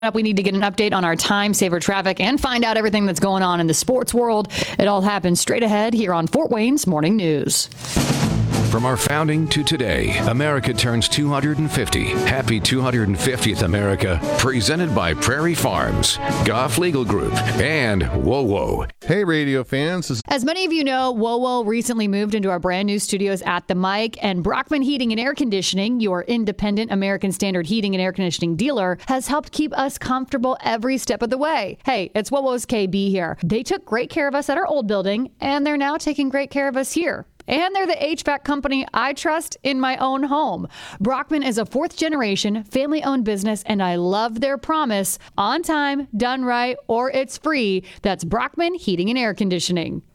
Up, we need to get an update on our time saver traffic and find out everything that's going on in the sports world. It all happens straight ahead here on Fort Wayne's Morning News. From our founding to today, America turns 250. Happy 250th America. Presented by Prairie Farms, Goff Legal Group, and WoWo. Hey, radio fans. As many of you know, WoWo recently moved into our brand new studios at the Mic, and Brockman Heating and Air Conditioning, your independent American Standard heating and air conditioning dealer, has helped keep us comfortable every step of the way. Hey, it's WoWo's KB here. They took great care of us at our old building, and they're now taking great care of us here. And they're the HVAC company I trust in my own home. Brockman is a fourth-generation, family-owned business, and I love their promise: on time, done right, or it's free. That's Brockman Heating and Air Conditioning.